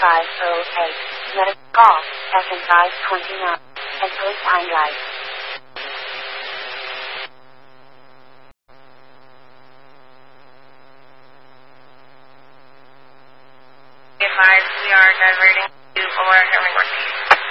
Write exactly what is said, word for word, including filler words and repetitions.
five oh eight. Medical call, S and five twenty-nine. And please hang right. Advised we are diverting to Aurora County Northeast.